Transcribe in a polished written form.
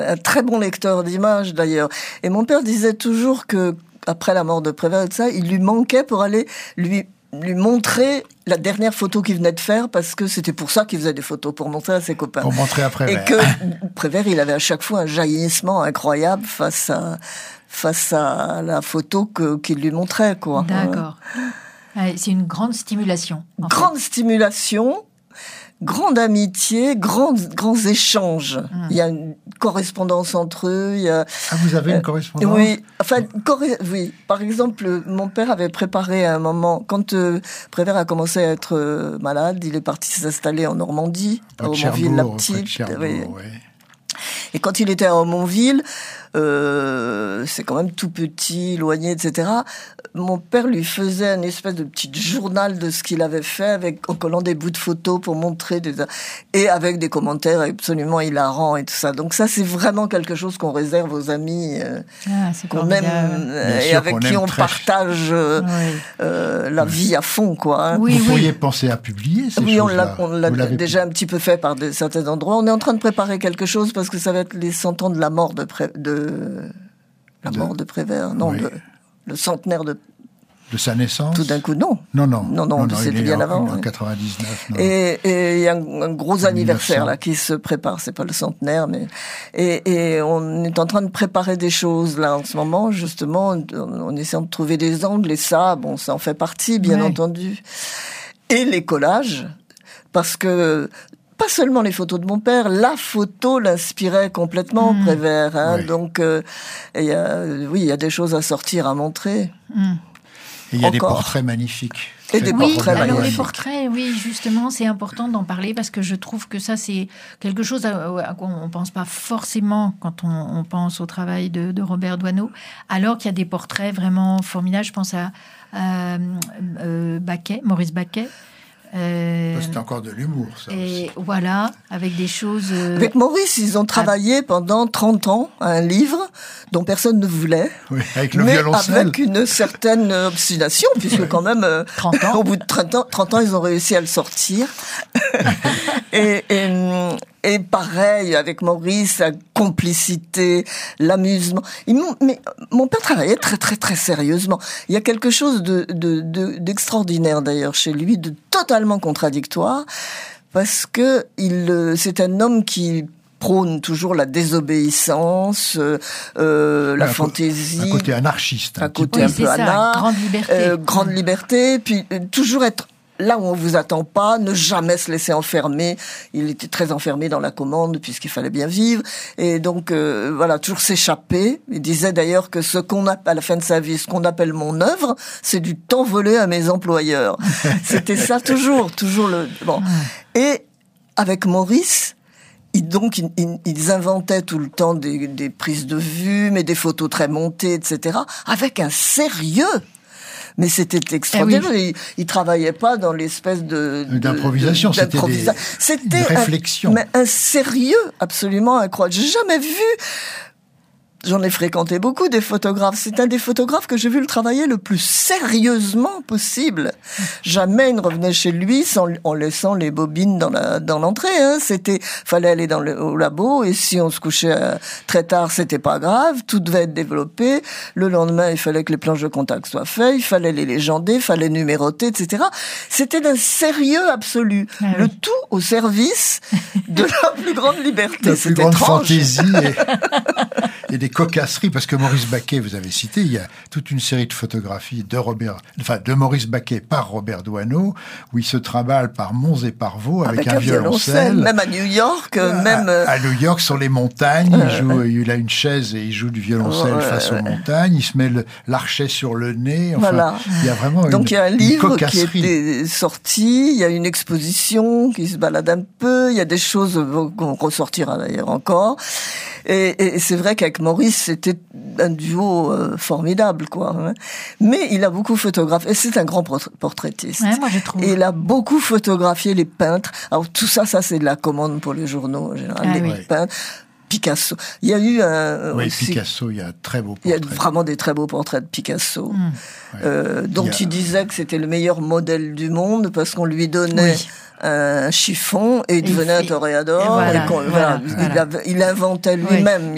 un très bon lecteur d'images d'ailleurs. Et mon père disait toujours que après la mort de Prévert et tout ça, il lui manquait pour aller lui montrer la dernière photo qu'il venait de faire, parce que c'était pour ça qu'il faisait des photos, pour montrer à ses copains. Pour montrer à Prévert. Et que Prévert, il avait à chaque fois un jaillissement incroyable face à la photo qu'il lui montrait, quoi. D'accord. C'est une grande stimulation. Grande stimulation, grande amitié, grands échanges. Il y a une correspondance entre eux. Vous avez une correspondance ? Oui. Oui. Par exemple, mon père avait préparé à un moment, quand Prévert a commencé à être malade, il est parti s'installer en Normandie, à Aumonville-la-Petite. Oui. Et quand il était à Aumonville, c'est quand même tout petit, éloigné, etc. Mon père lui faisait un espèce de petit journal de ce qu'il avait fait, en collant des bouts de photos pour montrer et avec des commentaires absolument hilarants et tout ça. Donc ça, c'est vraiment quelque chose qu'on réserve aux amis qu'on aime et avec qui on partage la vie à fond, quoi. Hein. Vous pourriez penser à publier ces choses-là. On l'a déjà un petit peu fait par certains endroits. On est en train de préparer quelque chose parce que ça va être les 100 ans de la mort de Prévert, le centenaire de sa naissance. Tout d'un coup, non, c'était bien avant. En 99. Non. Et il y a un gros anniversaire là qui se prépare. C'est pas le centenaire, mais et on est en train de préparer des choses là en ce moment, justement, en essayant de trouver des angles. Et ça en fait partie, bien entendu. Et les collages, parce que pas seulement les photos de mon père, la photo l'inspirait complètement, Prévert. Hein, oui. Donc, il y a des choses à sortir, à montrer. Et il y a des portraits magnifiques. Les portraits, oui, justement, c'est important d'en parler parce que je trouve que ça, c'est quelque chose à quoi on ne pense pas forcément quand on pense au travail de Robert Doisneau, alors qu'il y a des portraits vraiment formidables. Je pense à Maurice Baquet. C'est encore de l'humour, ça. Et aussi. Voilà, avec des choses... Avec Maurice, ils ont travaillé pendant 30 ans à un livre dont personne ne voulait. Oui, avec le violoncelle. Avec une certaine obstination, puisque quand même, 30 ans. Au bout de 30 ans, ils ont réussi à le sortir. Et pareil, avec Maurice, la complicité, l'amusement. Mais mon père travaillait très, très, très sérieusement. Il y a quelque chose d'extraordinaire, d'ailleurs, chez lui, de totalement contradictoire, parce que c'est un homme qui prône toujours la désobéissance, la fantaisie. Un côté anarchiste. Un côté un peu anarchique. Grande liberté. Grande liberté, puis toujours être là où on vous attend pas, ne jamais se laisser enfermer. Il était très enfermé dans la commande puisqu'il fallait bien vivre. Et donc, toujours s'échapper. Il disait d'ailleurs que à la fin de sa vie, ce qu'on appelle mon œuvre, c'est du temps volé à mes employeurs. C'était ça toujours bon. Et avec Maurice, ils inventaient tout le temps des prises de vue, mais des photos très montées, etc., avec un sérieux. Mais c'était extraordinaire. Oui. Il travaillait pas dans l'espèce d'improvisation. C'était une réflexion. Mais un sérieux absolument incroyable. J'ai jamais vu. J'en ai fréquenté beaucoup des photographes. C'est un des photographes que j'ai vu le travailler le plus sérieusement possible. Jamais il ne revenait chez lui en laissant les bobines dans l'entrée. Hein. Fallait aller au labo, et si on se couchait très tard, c'était pas grave. Tout devait être développé. Le lendemain, il fallait que les planches de contact soient faites. Il fallait les légender, il fallait numéroter, etc. C'était d'un sérieux absolu. Le tout au service de la plus grande liberté. La plus grande fantaisie et des cocasseries, parce que Maurice Baquet, vous avez cité, il y a toute une série de photographies de Maurice Baquet par Robert Doisneau, où il se trimballe par monts et par vaux avec un violoncelle. Même à New York, à New York, sur les montagnes, il a une chaise et il joue du violoncelle face aux montagnes, il se met l'archet sur le nez, il y a vraiment Donc il y a un livre qui est sorti, il y a une exposition qui se balade un peu, il y a des choses qu'on ressortira d'ailleurs encore. Et c'est vrai qu'avec Maurice, c'était un duo formidable, quoi. Hein. Mais il a beaucoup photographié, et c'est un grand portraitiste. Ouais, moi je trouve. Et il a beaucoup photographié les peintres. Alors tout ça c'est de la commande pour les journaux en général, peintres. Picasso. Il y a eu aussi, Picasso, il y a un très beau portrait. Il y a vraiment des très beaux portraits de Picasso, dont il disait que c'était le meilleur modèle du monde parce qu'on lui donnait un chiffon et il devenait un toréador. Il inventait lui-même.